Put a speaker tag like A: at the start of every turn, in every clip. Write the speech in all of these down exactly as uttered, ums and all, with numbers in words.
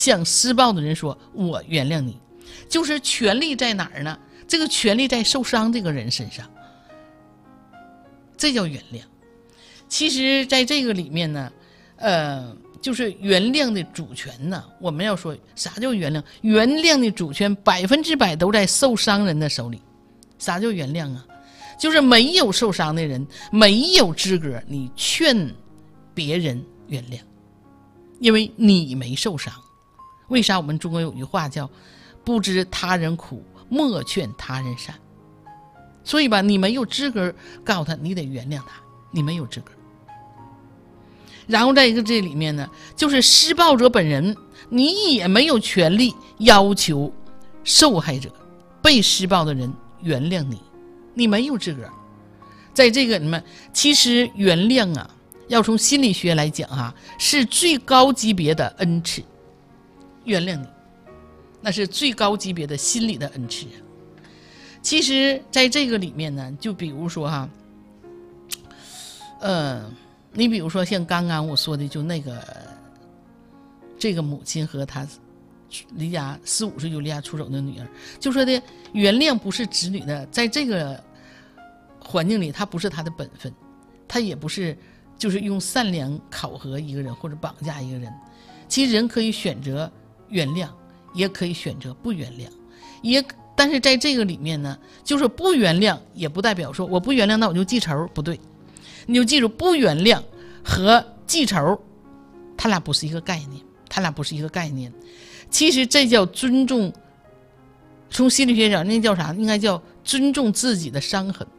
A: 向施暴的人说我原谅你。就是权利在哪儿呢？这个权利在受伤这个人身上，这叫原谅。其实在这个里面呢，呃，就是原谅的主权呢，我们要说啥叫原谅？原谅的主权百分之百都在受伤人的手里。啥叫原谅啊？就是没有受伤的人没有资格你劝别人原谅，因为你没受伤。为啥我们中国有句话叫不知他人苦，莫劝他人善。所以吧，你没有资格告诉他你得原谅他，你没有资格。然后在一个这里面呢，就是施暴者本人你也没有权利要求受害者被施暴的人原谅你，你没有资格。在这个里面，其实原谅啊，要从心理学来讲啊，是最高级别的恩赐。原谅你，那是最高级别的心理的恩赐。其实在这个里面呢，就比如说哈，呃，你比如说像刚刚我说的，就那个这个母亲和她离家四五岁就离家出走的女儿，就说的原谅不是子女的，在这个环境里，她不是她的本分，她也不是就是用善良考核一个人或者绑架一个人。其实人可以选择原谅，也可以选择不原谅，也但是在这个里面呢，就是不原谅也不代表说我不原谅那我就记仇，不对。你就记住，不原谅和记仇它俩不是一个概念，它俩不是一个概念。其实这叫尊重，从心理学讲那叫啥？应该叫尊重自己的伤痕，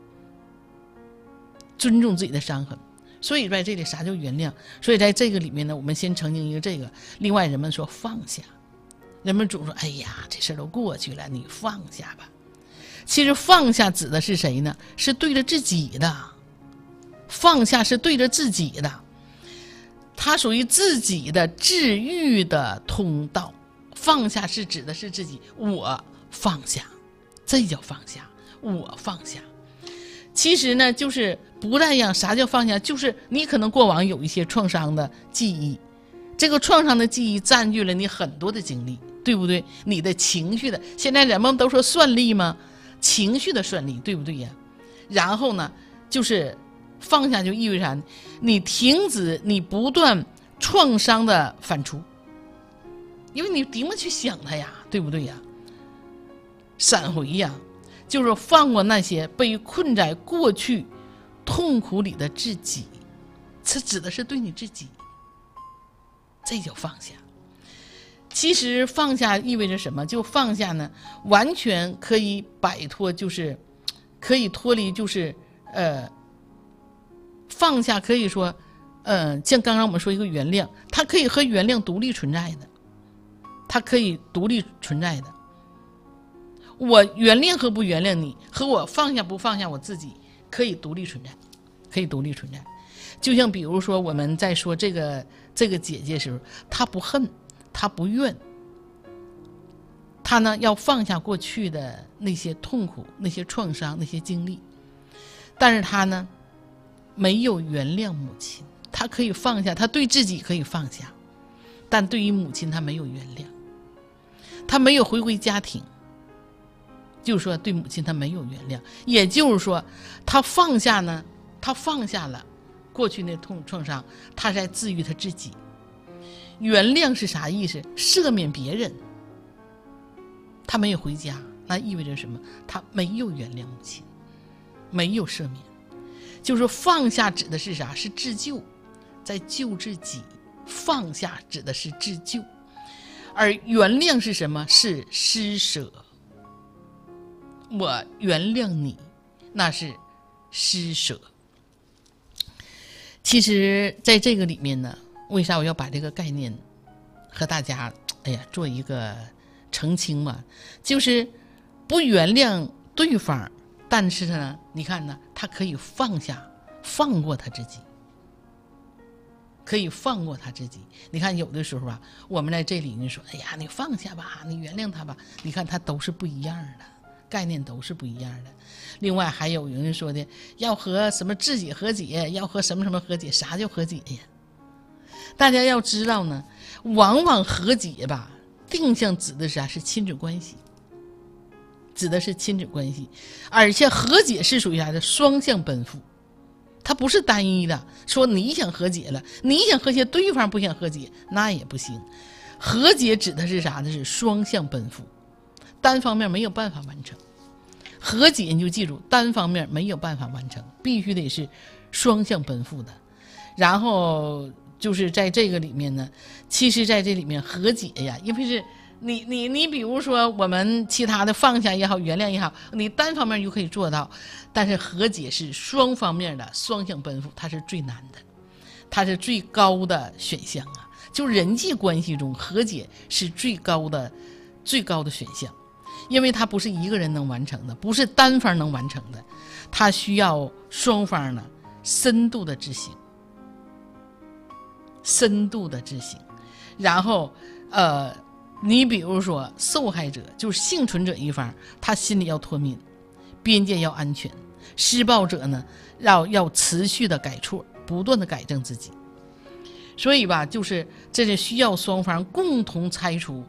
A: 尊重自己的伤痕。所以在这里啥叫原谅？所以在这个里面呢，我们先澄清一个这个。另外人们说放下，人们总说哎呀这事都过去了，你放下吧。其实放下指的是谁呢？是对着自己的，放下是对着自己的，它属于自己的治愈的通道。放下是指的是自己，我放下，这叫放下，我放下。其实呢，就是不但样，啥叫放下？就是你可能过往有一些创伤的记忆，这个创伤的记忆占据了你很多的精力，对不对？你的情绪的，现在人们都说算力吗？情绪的算力，对不对呀？然后呢，就是放下就意味着啥？你停止你不断创伤的反刍，因为你顶不去想它呀，对不对呀？闪回呀，就是放过那些被困在过去痛苦里的自己，这指的是对你自己，这叫放下。其实放下意味着什么？就放下呢，完全可以摆脱，就是可以脱离，就是呃，放下可以说，呃，像刚刚我们说一个原谅，它可以和原谅独立存在的，它可以独立存在的。我原谅和不原谅你，和我放下不放下我自己，可以独立存在，可以独立存在。就像比如说我们在说这个这个姐姐的时候，她不恨，她不怨，她呢要放下过去的那些痛苦、那些创伤、那些经历，但是她呢没有原谅母亲，她可以放下，她对自己可以放下，但对于母亲她没有原谅，她没有回归家庭。就是说对母亲他没有原谅，也就是说他放下呢，他放下了过去那痛创伤，他在治愈他自己。原谅是啥意思？赦免别人。他没有回家，那意味着什么？他没有原谅母亲，没有赦免。就是说放下指的是啥？是自救，在救自己。放下指的是自救，而原谅是什么？是施舍。我原谅你，那是施舍。其实在这个里面呢，为啥我要把这个概念和大家哎呀做一个澄清嘛？就是不原谅对方，但是呢你看呢，他可以放下，放过他自己，可以放过他自己。你看有的时候啊，我们在这里你说哎呀你放下吧，你原谅他吧，你看他都是不一样的，概念都是不一样的。另外还有人说的要和什么自己和解，要和什么什么和解，啥叫和解呀？大家要知道呢， 往往和解吧，定向指的是啥？是亲子关系，指的是亲子关系，而且和解是属于啥的？双向奔赴，它不是单一的，说你想和解了，你想和解，对方不想和解，那也不行。和解指的是啥呢？是双向奔赴，单方面没有办法完成。和解你就记住，单方面没有办法完成，必须得是双向奔赴的。然后就是在这个里面呢，其实在这里面和解呀，因为是你你你比如说我们其他的放下也好，原谅也好，你单方面就可以做到，但是和解是双方面的双向奔赴，它是最难的，它是最高的选项啊。就人际关系中，和解是最高的最高的选项，因为它不是一个人能完成的，不是单方能完成的，它需要双方呢深度的执行，深度的执行。然后呃，你比如说受害者就是幸存者一方，他心里要脱敏，边界要安全；施暴者呢要要持续的改错，不断的改正自己。所以吧，就是这是需要双方共同拆除，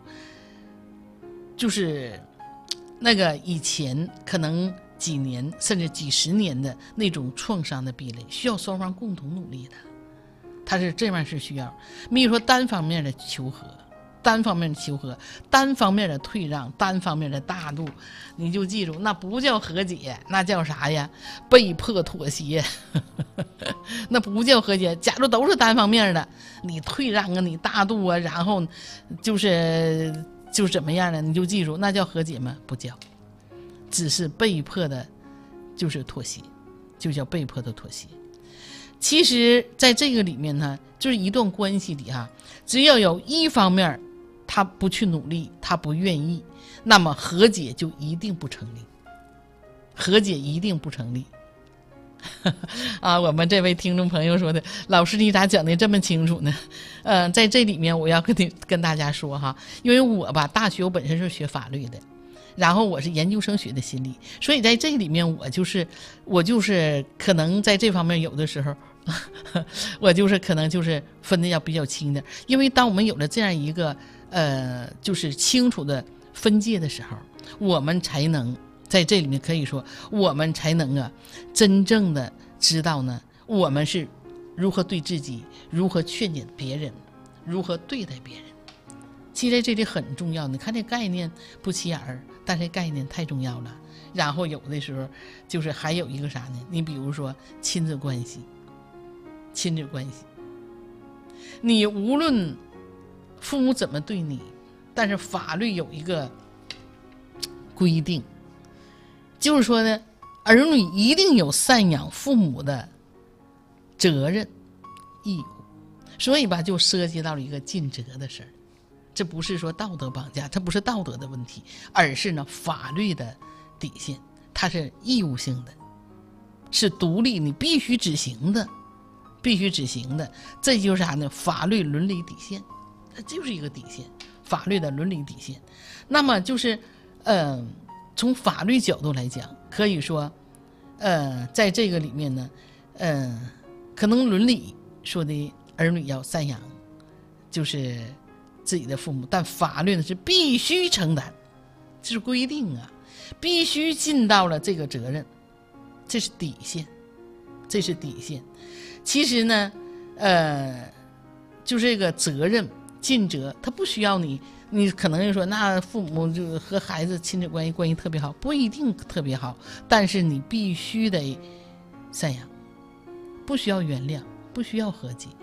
A: 就是那个以前可能几年甚至几十年的那种创伤的壁垒，需要双方共同努力的。它是这样是需要，比如说单方面的求和，单方面的求和，单方面的退让，单方面的大度，你就记住，那不叫和解，那叫啥呀？被迫妥协。那不叫和解。假如都是单方面的，你退让啊，你大度啊，然后就是就是怎么样呢？你就记住，那叫和解吗？不叫，只是被迫的，就是妥协，就叫被迫的妥协。其实在这个里面呢，就是一段关系里哈，只要有一方面他不去努力，他不愿意，那么和解就一定不成立，和解一定不成立。啊，我们这位听众朋友说的，老师你咋讲的这么清楚呢？呃，在这里面我要跟你跟大家说哈，因为我吧大学我本身是学法律的，然后我是研究生学的心理，所以在这里面我就是我就是可能在这方面有的时候我就是可能就是分的要比较清的，因为当我们有了这样一个呃就是清楚的分界的时候，我们才能在这里面可以说我们才能啊真正的知道呢我们是如何对自己，如何劝解别人，如何对待别人。其实这里很重要，你看这概念不起眼儿，但是概念太重要了。然后有的时候就是还有一个啥呢，你比如说亲子关系，亲子关系你无论父母怎么对你，但是法律有一个规定，就是说呢，儿女一定有赡养父母的责任义务。所以吧，就涉及到了一个尽责的事儿。这不是说道德绑架，这不是道德的问题，而是呢法律的底线，它是义务性的，是独立，你必须执行的，必须执行的。这就是啥呢？法律伦理底线，它就是一个底线，法律的伦理底线。那么就是，呃，从法律角度来讲，可以说，呃，在这个里面呢，呃，可能伦理说的儿女要赡养，就是自己的父母，但法律呢是必须承担，这是规定啊，必须尽到了这个责任，这是底线，这是底线。其实呢，呃，就这个责任尽责，他不需要你，你可能就说那父母就和孩子亲子关系关系特别好，不一定特别好，但是你必须得赡养，不需要原谅，不需要和解。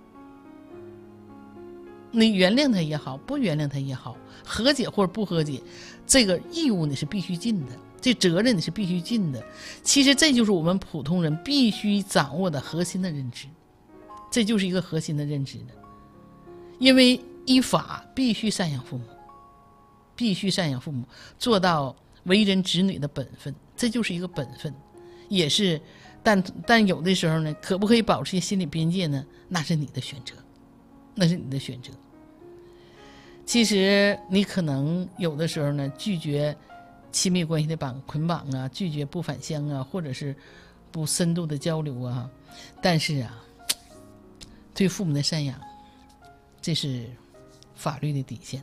A: 你原谅他也好，不原谅他也好，和解或者不和解，这个义务你是必须尽的，这责任你是必须尽的。其实这就是我们普通人必须掌握的核心的认知，这就是一个核心的认知的。因为依法必须赡养父母，必须赡养父母，做到为人子女的本分，这就是一个本分，也是。但但有的时候呢，可不可以保持心理边界呢？那是你的选择，那是你的选择。其实你可能有的时候呢，拒绝亲密关系的绑捆绑啊，拒绝不返乡啊，或者是不深度的交流啊，但是啊，对父母的赡养，这是法律的底线。